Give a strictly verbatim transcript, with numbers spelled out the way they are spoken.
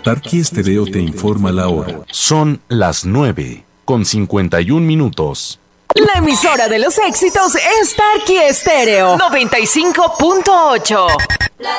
Tarqui Estéreo te informa la hora. Son las nueve con cincuenta y un minutos. La emisora de los éxitos es Tarqui Estéreo noventa y cinco punto ocho.